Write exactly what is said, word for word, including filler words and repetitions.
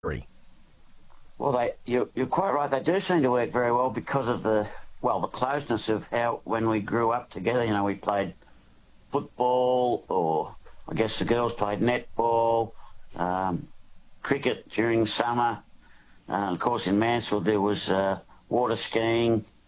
Well, they you're, you're quite right. They do seem to work very well because of the well the closeness of how when we grew up together. You know, we played football, or I guess the girls played netball, um, cricket during summer. Uh, of course, in Mansfield there was uh, water skiing.